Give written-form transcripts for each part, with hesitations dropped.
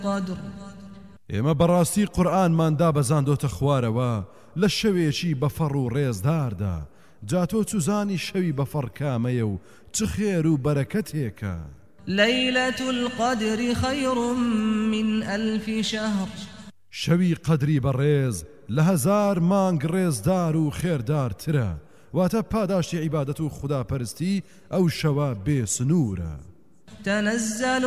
القدر ئێمە بەڕاستی قورئانماندا بەزاندۆتە خوارەوە لە شەوێکی بەفەڕ و ڕێزداردا جا تۆ چوزانی شەوی بەفەڕ کامەیە و چ خێر و بەرەکەتێکە ليلة القدر خير من 1000 شهر شەوی قەدری بەڕێز لە 1000 مانگ ڕێزدار و خێردارترە واتە پاداشتی عیبادەت و خوداپەرستی ئەو شەوە بێسنوورە تنزل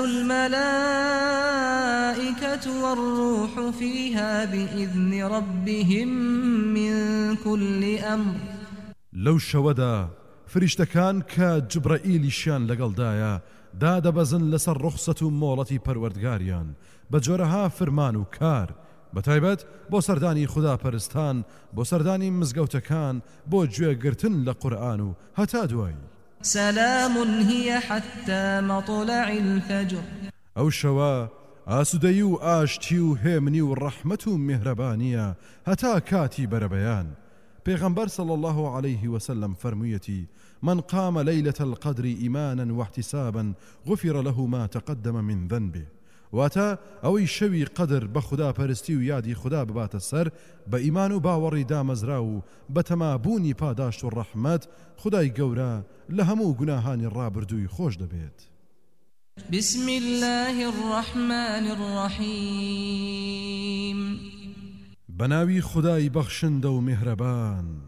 الملائكة والروح فيها بإذن ربهم من كل أمر لەو شەوەدا فریشتەکان کە جبرەئیلیشیان لەگەڵدایە دادەبەزن لەسەر ڕوخسەت و مۆڵەتی پەروەردگاریان بە جۆرەها فرمان و کار بەتایبەت بۆ سەردانی خوداپەرستان بۆ سەردانی مزگەوتەکان بۆ گوێگرتن لە قورئان و هەتا دوای سلام هي حتى مطلع الفجر ئەو شەوە ئاسودەیی و ئاشتی و هێمنی و ڕەحمەت و میهرەبانیە هەتا کاتی بەرەبەیان پێغەمبەر صلى الله عليه وسلم فرموویەتی من قام ليلة القدر إيمانا واحتسابا غفر له ما تقدم من ذنبه واتا ئەوەی شەوی قەدر بە خوداپەرستی و یادی خوددا بباتە سەر بە ئیمان و باوەڕی دامەزرا و بە تەمابوونی پاداشت و ڕەحمەت خودای گەورە لە هەموو گوناهانی ڕابردووی خۆش دەبێت. بسم الله الرحمن الرحيم بەناوی خودای بەخشندە و میهرەبان.